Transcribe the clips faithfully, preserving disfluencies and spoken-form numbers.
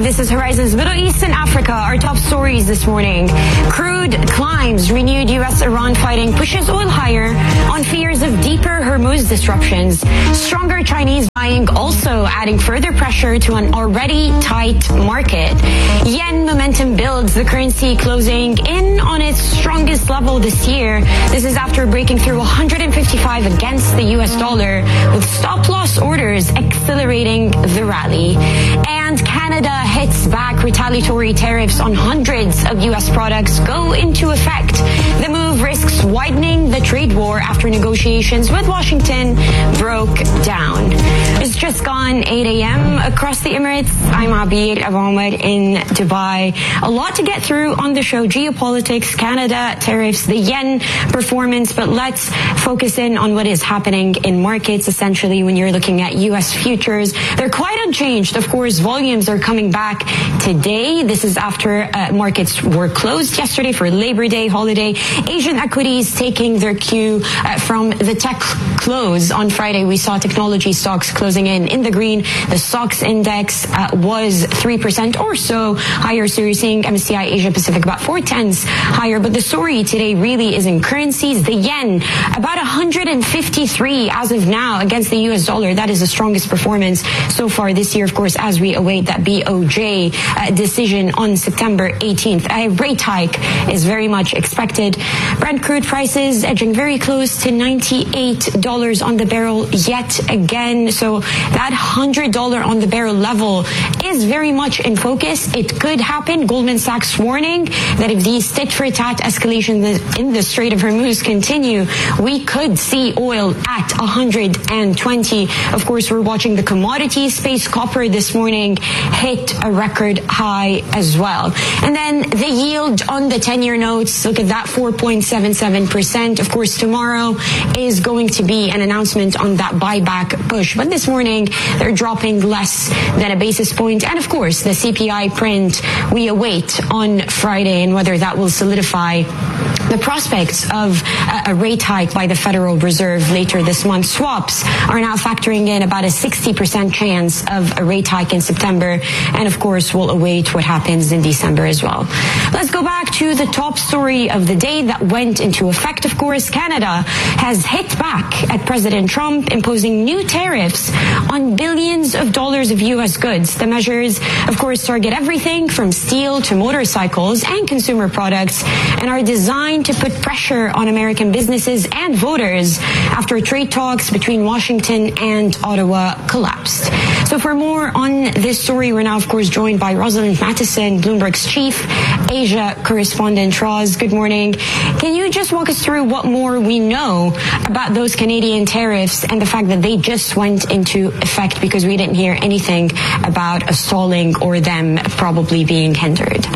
This is Horizons Middle East and Africa. Our top stories this morning. Crude climbs. Renewed U S-Iran fighting pushes oil higher on fears of deeper Hormuz disruptions. Stronger Chinese buying also adding further pressure to an already tight market. Yen momentum builds. The currency closing in on its strongest level this year. This is after breaking through one hundred fifty-five against the U S dollar, with stop-loss orders accelerating the rally. And Canada hits back. Retaliatory tariffs on hundreds of U S products go into effect. The move risks widening the trade war after negotiations with Washington broke down. It's just gone eight a.m. across the Emirates. I'm Abir Ahmed in Dubai. A lot to get through on the show. Geopolitics, Canada, tariffs, the yen performance, but let's focus in on what is happening in markets. Essentially, when you're looking at U S futures, they're quite unchanged. Of course, volumes are coming back today. This is after uh, markets were closed yesterday for Labor Day holiday. Asian equities taking their cue uh, from the tech close on Friday. We saw technology stocks closing in in the green. The S O X index uh, was three percent or so higher. So you're seeing M S C I Asia Pacific about four tenths higher. But the story today really is in currencies. The yen about one hundred fifty-three as of now against the U S dollar. That is the strongest performance so far this year, of course, as we await that B O J uh, decision on September eighteenth. A rate hike is very much expected. Brent crude prices edging very close to ninety-eight dollars on the barrel yet again. So that one hundred dollars on the barrel level is very much in focus. It could happen. Goldman Sachs warning that if these tit-for-tat escalations in the Strait of Hormuz continue, we could see oil at one hundred twenty. Of course, we're watching the commodity space. Copper this morning hit a record high as well. And then the yield on the ten-year notes, look at that, four point seven seven percent. Of course, tomorrow is going to be an announcement on that buyback push. But this morning, they're dropping less than a basis point. And of course, the C P I print we await on Friday, and whether that will solidify the prospects of a rate hike by the Federal Reserve later this month. Swaps are now factoring in about a sixty percent chance of a rate hike in September. And of course, we'll await what happens in December as well. Let's go back to the top story of the day that went into effect. Of course, Canada has hit back at President Trump, imposing new tariffs on billions of dollars of U S goods. The measures, of course, target everything from steel to motorcycles and consumer products, and are designed to put pressure on American businesses and voters after trade talks between Washington and Ottawa collapsed. So for more on this story, we're now, of course, joined by Rosalind Matheson, Bloomberg's chief Asia correspondent. Roz, good morning. Can you just walk us through what more we know about those Canadian tariffs and the fact that they just went into effect, because we didn't hear anything about a stalling or them probably being hindered?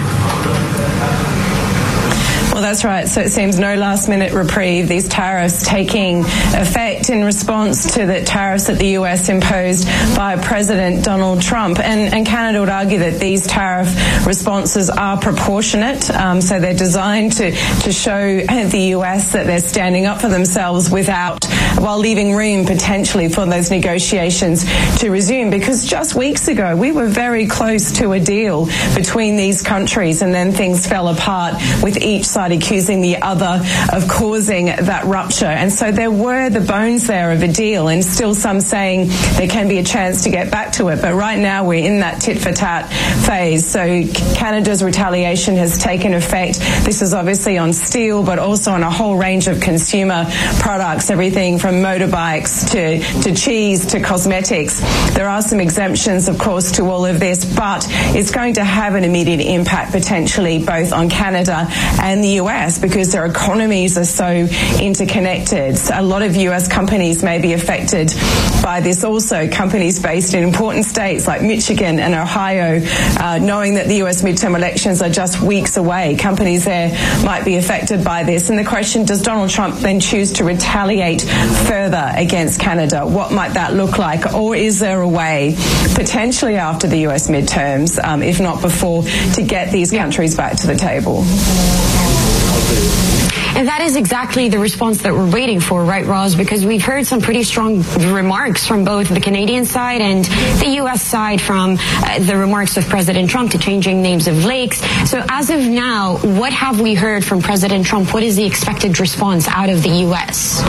Well, that's right. So it seems no last-minute reprieve. These tariffs taking effect in response to the tariffs that the U S imposed by President Donald Trump. And, and Canada would argue that these tariff responses are proportionate. Um, so they're designed to, to show the U S that they're standing up for themselves without, while leaving room potentially for those negotiations to resume. Because just weeks ago, we were very close to a deal between these countries, and then things fell apart with each side accusing the other of causing that rupture. And so there were the bones there of a deal, and still some saying there can be a chance to get back to it. But right now we're in that tit-for-tat phase. So Canada's retaliation has taken effect. This is obviously on steel, but also on a whole range of consumer products, everything from motorbikes to, to cheese to cosmetics. There are some exemptions, of course, to all of this, but it's going to have an immediate impact potentially both on Canada and the U S because their economies are so interconnected. So a lot of U S companies may be affected by this also, companies based in important states like Michigan and Ohio, uh, knowing that the U S midterm elections are just weeks away. Companies there might be affected by this. And the question, does Donald Trump then choose to retaliate further against Canada? What might that look like? Or is there a way, potentially after the U S midterms, um, if not before, to get these countries back to the table? And that is exactly the response that we're waiting for, right, Roz? Because we've heard some pretty strong remarks from both the Canadian side and the U S side from uh, the remarks of President Trump to changing names of lakes. So as of now, what have we heard from President Trump? What is the expected response out of the U S?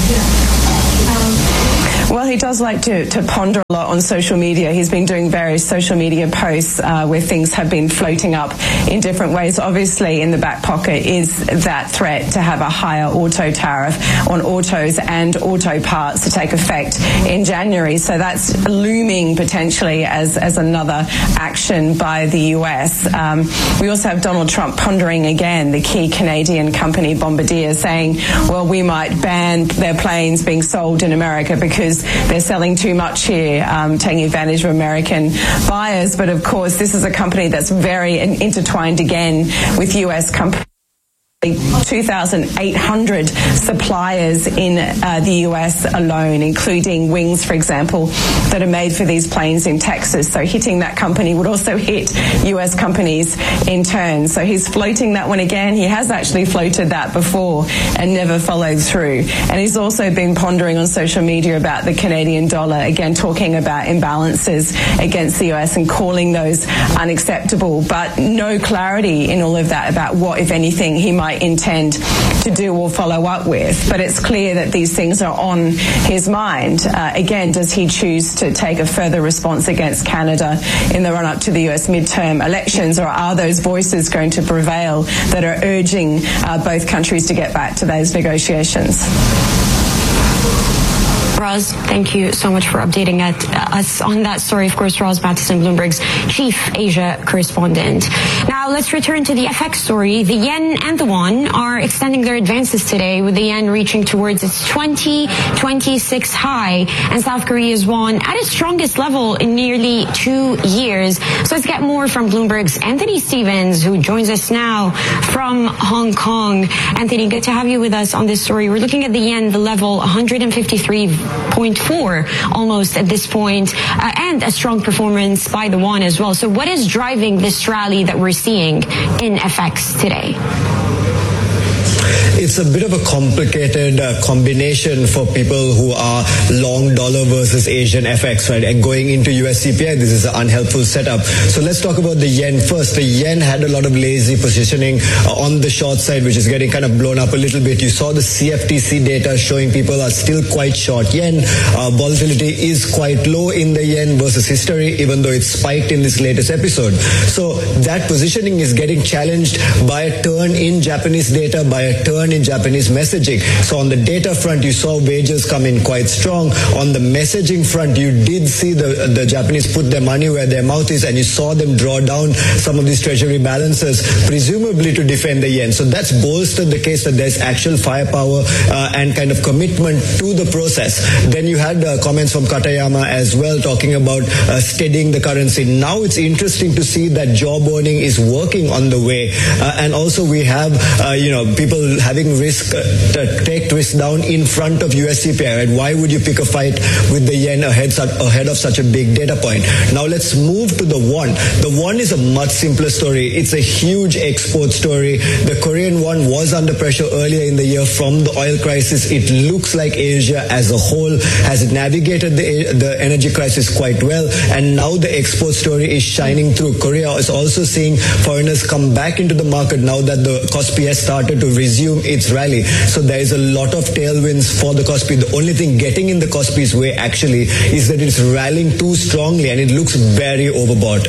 Well, he does like to, to ponder a lot on social media. He's been doing various social media posts uh, where things have been floating up in different ways. Obviously, in the back pocket is that threat to have a higher auto tariff on autos and auto parts to take effect in January. So that's looming potentially as, as another action by the U S. Um, we also have Donald Trump pondering again the key Canadian company Bombardier, saying, well, we might ban their planes being sold in America because they're selling too much here, um, taking advantage of American buyers. But of course, this is a company that's very intertwined again with U S companies. two thousand eight hundred suppliers in uh, the U S alone, including wings, for example, that are made for these planes in Texas. So hitting that company would also hit U S companies in turn. So he's floating that one again. He has actually floated that before and never followed through. And he's also been pondering on social media about the Canadian dollar, again talking about imbalances against the U S and calling those unacceptable, but no clarity in all of that about what, if anything, he might intend to do or follow up with. But it's clear that these things are on his mind. Uh, again, does he choose to take a further response against Canada in the run-up to the U S midterm elections, or are those voices going to prevail that are urging uh, both countries to get back to those negotiations? Roz, thank you so much for updating us on that story. Of course, Roz Matheson, Bloomberg's chief Asia correspondent. Now, let's return to the F X story. The yen and the won are extending their advances today, with the yen reaching towards its twenty twenty-six high, and South Korea's won at its strongest level in nearly two years. So let's get more from Bloomberg's Anthony Stevens, who joins us now from Hong Kong. Anthony, good to have you with us on this story. We're looking at the yen, the level one fifty-three point four almost at this point, uh, and a strong performance by the won as well. So what is driving this rally that we're seeing in F X today? It's a bit of a complicated uh, combination for people who are long dollar versus Asian F X, right? And going into U S C P I, this is an unhelpful setup. So let's talk about the yen first. The yen had a lot of lazy positioning uh, on the short side, which is getting kind of blown up a little bit. You saw the C F T C data showing people are still quite short yen. Uh, volatility is quite low in the yen versus history, even though it spiked in this latest episode. So that positioning is getting challenged by a turn in Japanese data, by a turn in Japanese messaging. So on the data front, you saw wages come in quite strong. On the messaging front, you did see the, the Japanese put their money where their mouth is, and you saw them draw down some of these treasury balances, presumably to defend the yen. So that's bolstered the case that there's actual firepower uh, and kind of commitment to the process. Then you had uh, comments from Katayama as well, talking about uh, steadying the currency. Now it's interesting to see that jawboning is working on the way. Uh, and also we have, uh, you know, people having risk, uh, to take risk down in front of U S C P I, right? Why would you pick a fight with the yen ahead, ahead of such a big data point? Now let's move to the won. The won is a much simpler story. It's a huge export story. The Korean won was under pressure earlier in the year from the oil crisis. It looks like Asia as a whole has navigated the, the energy crisis quite well, and now the export story is shining through. Korea is also seeing foreigners come back into the market now that the Kospi has started to resume its rally. So there is a lot of tailwinds for the Kospi. The only thing getting in the Kospi's way actually is that it's rallying too strongly, and it looks very overbought.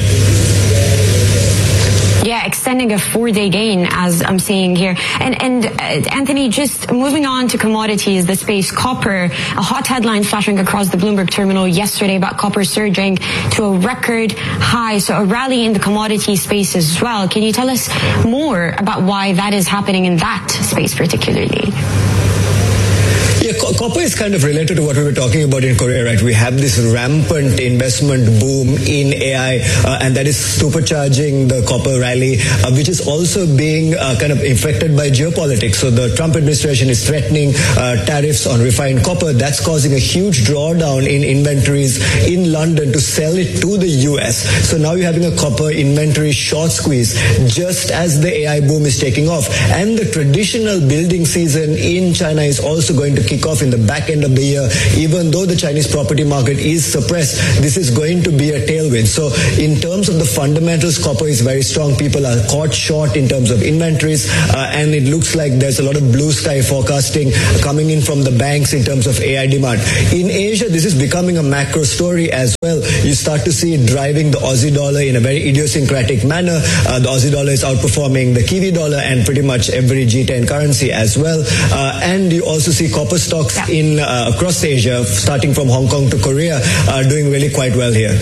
Yeah, extending a four-day gain, as I'm seeing here. And, and uh, Anthony, just moving on to commodities, the space, copper, a hot headline flashing across the Bloomberg terminal yesterday about copper surging to a record high. So a rally in the commodity space as well. Can you tell us more about why that is happening in that space particularly? Yeah, co- copper is kind of related to what we were talking about in Korea, right? We have this rampant investment boom in A I, uh, and that is supercharging the copper rally, uh, which is also being uh, kind of affected by geopolitics. So the Trump administration is threatening uh, tariffs on refined copper. That's causing a huge drawdown in inventories in London to sell it to the U S. So now you're having a copper inventory short squeeze just as the A I boom is taking off. And the traditional building season in China is also going to kick off in the back end of the year. Even though the Chinese property market is suppressed, this is going to be a tailwind. So in terms of the fundamentals, copper is very strong. People are caught short in terms of inventories, uh, and it looks like there's a lot of blue sky forecasting coming in from the banks in terms of A I demand. In Asia, this is becoming a macro story as well. You start to see it driving the Aussie dollar in a very idiosyncratic manner. Uh, the Aussie dollar is outperforming the Kiwi dollar and pretty much every G ten currency as well. Uh, and you also see copper stocks yeah. in uh, across Asia, starting from Hong Kong to Korea, are doing really quite well here.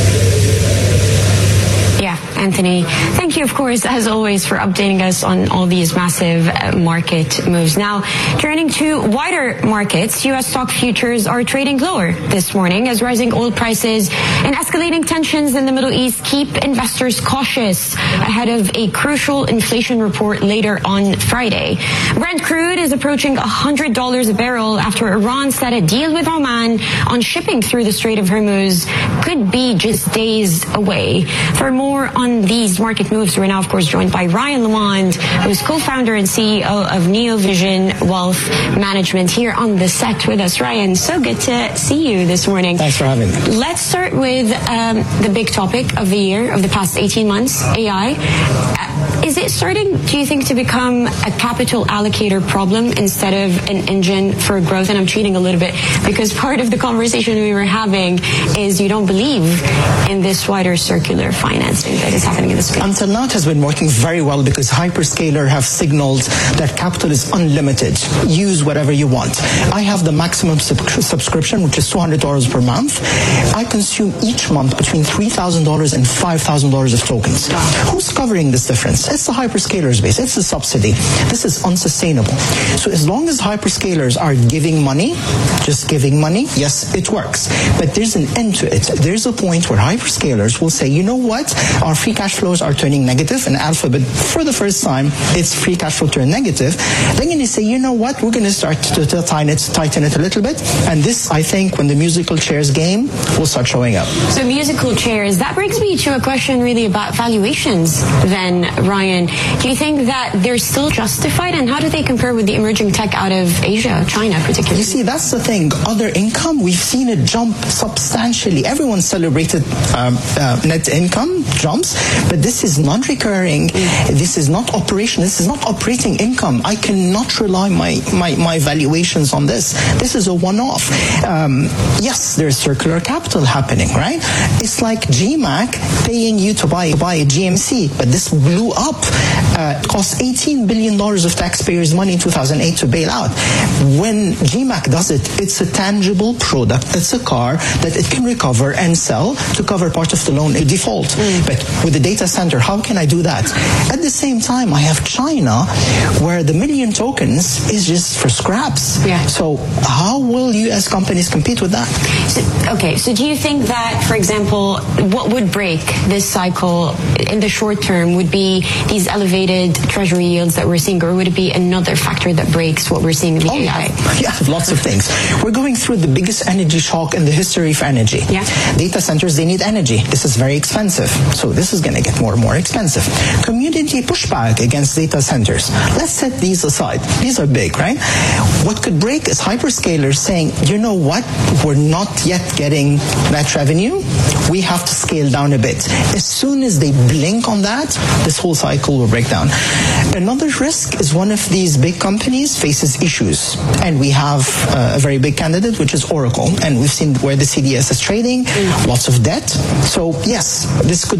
Yeah, Anthony, thank you, of course, as always, for updating us on all these massive uh, market moves. Now, turning to wider markets, U S stock futures are trading lower this morning as rising oil prices and escalating tensions in the Middle East keep investors cautious ahead of a crucial inflation report later on Friday. Brent crude is approaching one hundred dollars a barrel after Iran set a deal with Oman on shipping through the Strait of Hormuz. Could be just days away. For more on these market moves, we're now, of course, joined by Ryan Lamond, who is co-founder and C E O of Neovision Wealth Management, here on the set with us. Ryan, so good to see you this morning. Thanks for having me. Let's start with um, the big topic of the year, of the past eighteen months, A I. Uh, is it starting, do you think, to become a capital allocator problem instead of an engine for growth? And I'm cheating a little bit because part of the conversation we were having is you don't believe in this wider circular financing that is happening in the space. Until now, it has been working very well because hyperscaler have signaled that capital is unlimited. Use whatever you want. I have the maximum sub- subscription, which is two hundred dollars per month. I consume each month between three thousand dollars and five thousand dollars of tokens. Who's covering this difference? It's the hyperscalers base. It's the subsidy. This is unsustainable. So as long as hyperscalers are giving money, just giving money, yes, it works. But there's an end to it. There's a point where hyperscalers will say, you know what? Our free cash flows are turning negative, and Alphabet, for the first time, its free cash flow turned negative. They're going to say, you know what? We're going to start to, to tighten it, tighten it a little bit. And this, I think, when the musical chairs game will start showing up. So musical chairs, that brings me to a question really about valuations then, Ryan. Do you think that they're still justified, and how do they compare with the emerging tech out of Asia, China particularly? You see, that's the thing. Other income, we've seen it jump substantially. Everyone celebrated um, uh, net income jumps, but this is non-recurring. Mm. This is not operation. This is not operating income. I cannot rely my, my, my valuations on this. This is a one-off. Um, yes, there's circular capital happening, right? It's like G MAC paying you to buy, buy a G M C, but this blew up. Uh, it cost eighteen billion dollars of taxpayers' money in two thousand eight to bail out. When G MAC does it, it's a tangible product. It's a car that it can recover and sell to cover part of the loan default. Mm. But with the data center, how can I do that? At the same time, I have China, where the million tokens is just for scraps. Yeah. So how will U S companies compete with that? So, okay, so do you think that, for example, what would break this cycle in the short term would be these elevated treasury yields that we're seeing, or would it be another factor that breaks what we're seeing in the oh, A I? Yeah, lots of things. We're going through the biggest energy shock in the history of energy. Yeah. Data centers, they need energy. This is very expensive. So this is going to get more and more expensive. Community pushback against data centers. Let's set these aside. These are big, right? What could break is hyperscalers saying, you know what? We're not yet getting that revenue. We have to scale down a bit. As soon as they blink on that, this whole cycle will break down. Another risk is one of these big companies faces issues. And we have uh, a very big candidate, which is Oracle. And we've seen where the C D S is trading, mm. lots of debt. So yes, this could break.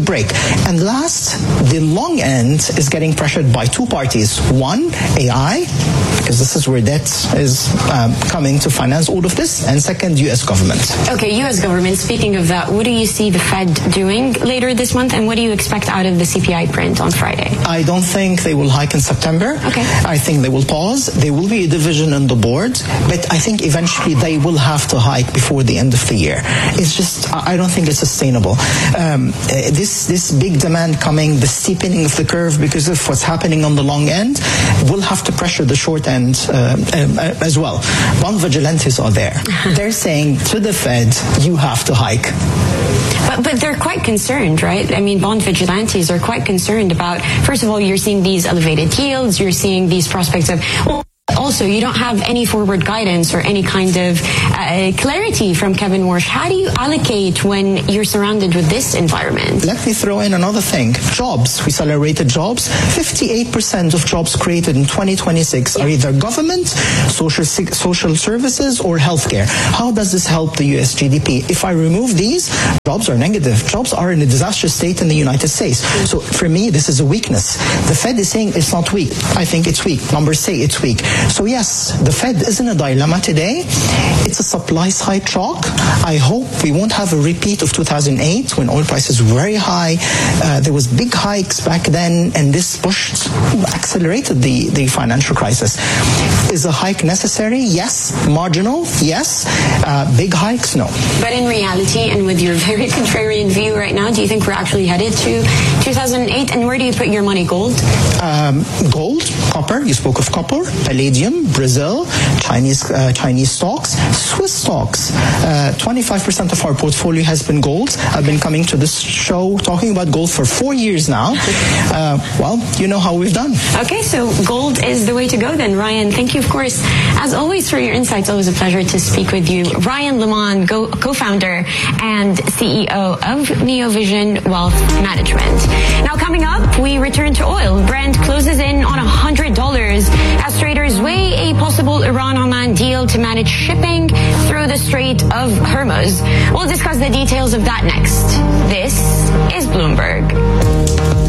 And last, the long end is getting pressured by two parties. One, A I, because this is where debt is um, coming to finance all of this. And second, U S government. Okay, U S government. Speaking of that, what do you see the Fed doing later this month, and what do you expect out of the C P I print on Friday? I don't think they will hike in September. Okay. I think they will pause. There will be a division on the board, but I think eventually they will have to hike before the end of the year. It's just, I don't think it's sustainable. Um, this this big demand coming, the steepening of the curve because of what's happening on the long end, will have to pressure the short end uh, um, as well. Bond vigilantes are there. They're saying to the Fed, you have to hike. But, but they're quite concerned, right? I mean, bond vigilantes are quite concerned about, first of all, you're seeing these elevated yields, you're seeing these prospects of, well, also, you don't have any forward guidance or any kind of uh, clarity from Kevin Warsh. How do you allocate when you're surrounded with this environment? Let me throw in another thing. Jobs. We celebrated jobs. fifty-eight percent of jobs created in twenty twenty-six are either government, social social services, or healthcare. How does this help the U S G D P? If I remove these, jobs are negative. Jobs are in a disastrous state in the United States. So for me, this is a weakness. The Fed is saying it's not weak. I think it's weak. Numbers say it's weak. So yes, the Fed is in a dilemma today. It's a supply side shock. I hope we won't have a repeat of two thousand eight when oil prices were very high. Uh, there was big hikes back then, and this pushed, accelerated the, the financial crisis. Is a hike necessary? Yes. Marginal? Yes. Uh, big hikes? No. But in reality, and with your very contrarian view right now, do you think we're actually headed to two thousand eight? And where do you put your money? Gold? Um, gold, copper. You spoke of copper, palladium, Brazil, Chinese uh, Chinese stocks, Swiss stocks. Uh, twenty-five percent of our portfolio has been gold. I've been coming to this show talking about gold for four years now. Uh, well, you know how we've done. Okay, so gold is the way to go then. Ryan, thank you, of course, as always, for your insights. Always a pleasure to speak with you. Ryan Lamond, go- co-founder and C E O of Neovision Wealth Management. Now, coming up, we return to oil. Brent closes in on one hundred dollars as traders weigh a possible Iran-Oman deal to manage shipping through the Strait of Hormuz. We'll discuss the details of that next. This is Bloomberg.